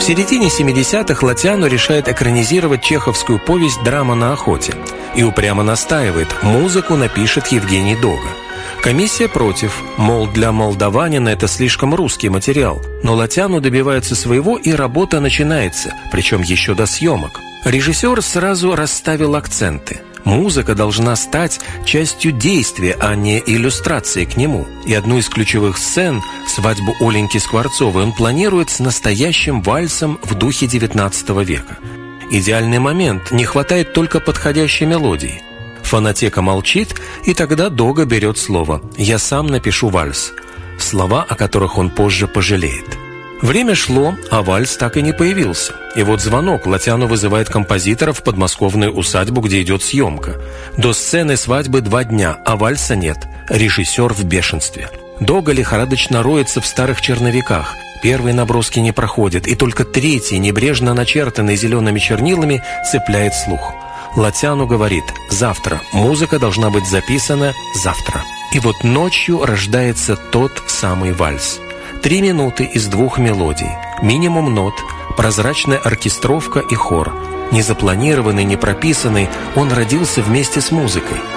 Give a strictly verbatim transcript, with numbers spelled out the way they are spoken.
середине семидесятых Латиано решает экранизировать чеховскую повесть «Драма на охоте» и упрямо настаивает, музыку напишет Евгений Дога. Комиссия против, мол, для молдаванина это слишком русский материал, но Латиано добивается своего, и работа начинается, причем еще до съемок. Режиссер сразу расставил акценты. Музыка должна стать частью действия, а не иллюстрацией к нему. И одну из ключевых сцен, свадьбу Оленьки Скворцовой, он планирует с настоящим вальсом в духе девятнадцатого века. Идеальный момент, не хватает только подходящей мелодии. Фонотека молчит, и тогда Дога берет слово «Я сам напишу вальс», слова, о которых он позже пожалеет. Время шло, а вальс так и не появился. И вот звонок. Латиано вызывает композитора в подмосковную усадьбу, где идет съемка. До сцены свадьбы два дня, а вальса нет. Режиссер в бешенстве. Дога лихорадочно роется в старых черновиках. Первые наброски не проходят, и только третий, небрежно начертанный зелеными чернилами, цепляет слух. Латиано говорит: «Завтра. Музыка должна быть записана завтра». И вот ночью рождается тот самый вальс. Три минуты из двух мелодий, минимум нот, прозрачная оркестровка и хор. Незапланированный, не прописанный, он родился вместе с музыкой.